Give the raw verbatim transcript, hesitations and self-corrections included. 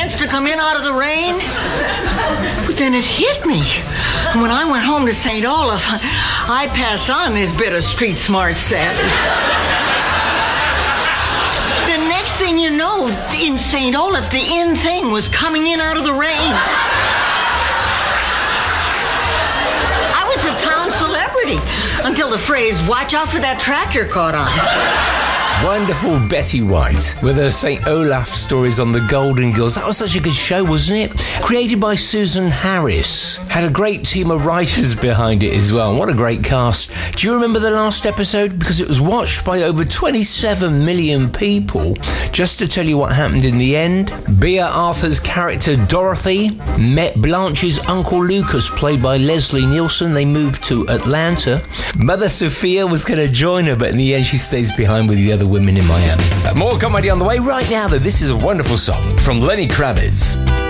chance to come in out of the rain? But then it hit me. And when I went home to Saint Olaf, I passed on this bit of street smart Sally. The next thing you know, in Saint Olaf, the in thing was coming in out of the rain. I was the town celebrity until the phrase, watch out for that tractor, caught on. Wonderful Betty White with her Saint Olaf stories on the Golden Girls. That was such a good show, wasn't it? Created by Susan Harris. Had a great team of writers behind it as well. What a great cast. Do you remember the last episode? Because it was watched by over twenty-seven million people. Just to tell you what happened in the end, Bea Arthur's character Dorothy met Blanche's Uncle Lucas, played by Leslie Nielsen. They moved to Atlanta. Mother Sophia was going to join her, but in the end she stays behind with the other women in Miami. More comedy on the way right now, though. This is a wonderful song from Lenny Kravitz.